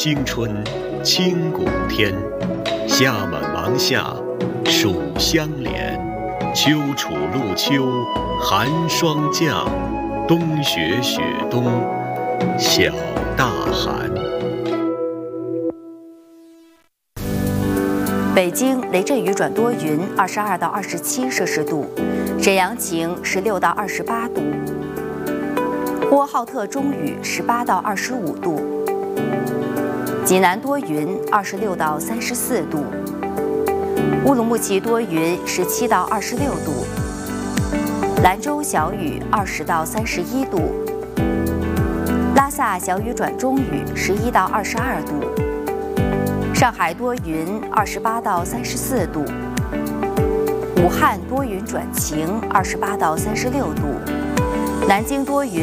经春，清谷天。夏满芒夏，暑相连。秋处露秋，寒霜降。冬雪雪冬，小大寒。 北京雷阵雨转多云，22到27摄氏度；沈阳晴，16到28度；呼和浩特中雨，18到25度；济南多云，26到34度；乌鲁木齐多云，17到26度；兰州小雨，20到31度；拉萨小雨转中雨，11到22度；上海多云，28到34度；武汉多云转晴，28到36度；南京多云。